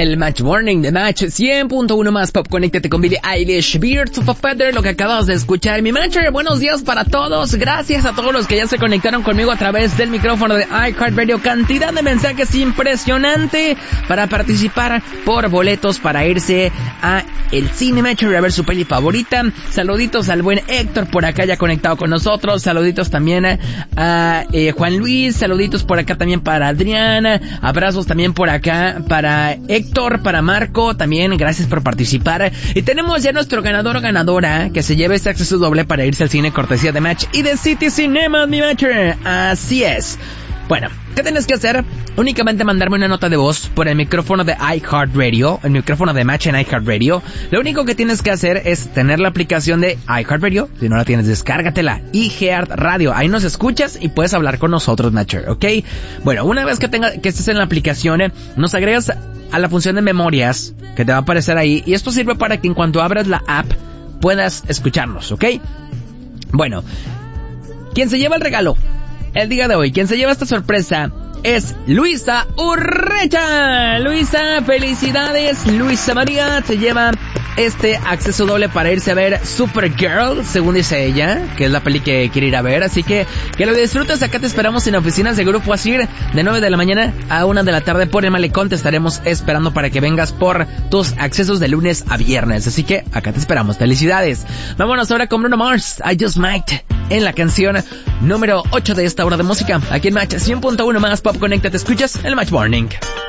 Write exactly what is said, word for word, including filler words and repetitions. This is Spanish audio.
el Match Morning de Match cien punto uno más Pop. Conéctate con Billie Eilish, Birds of a Feather, lo que acabas de escuchar. Mi Matcher, buenos días para todos. Gracias a todos los que ya se conectaron conmigo a través del micrófono de iHeartRadio. Cantidad de mensajes impresionante para participar por boletos para irse a el cine Matcher a ver su peli favorita. Saluditos al buen Héctor por acá ya conectado con nosotros. Saluditos también a, a eh, Juan Luis. Saluditos por acá también para Adriana. Abrazos también por acá para Héctor, para Marco, también gracias por participar. Y tenemos ya nuestro ganador o ganadora que se lleva este acceso doble para irse al cine cortesía de Match y de City Cinemas, mi Matcher. Así es. Bueno, ¿qué tienes que hacer? Únicamente mandarme una nota de voz por el micrófono de iHeartRadio, el micrófono de Match en iHeartRadio. Lo único que tienes que hacer es tener la aplicación de iHeartRadio. Si no la tienes, descárgatela. iHeartRadio. Ahí nos escuchas y puedes hablar con nosotros, Matcher, ¿ok? Bueno, una vez que tenga, que estés en la aplicación, eh, nos agregas a la función de memorias que te va a aparecer ahí. Y esto sirve para que en cuanto abras la app puedas escucharnos, ¿ok? Bueno, ¿quién se lleva el regalo el día de hoy? ¿Quién se lleva esta sorpresa? Es Luisa Urrecha. Luisa, felicidades. Luisa María se lleva este acceso doble para irse a ver Supergirl, según dice ella, que es la peli que quiere ir a ver. Así que que lo disfrutes. Acá te esperamos en oficinas de Grupo Asir de nueve de la mañana a una de la tarde por el Malecón. Te estaremos esperando para que vengas por tus accesos de lunes a viernes. Así que acá te esperamos. Felicidades. Vámonos ahora con Bruno Mars, I Just Might, en la canción número ocho de esta hora de música. Aquí en Match cien punto uno más Pop. Conéctate, escuchas el Match Morning.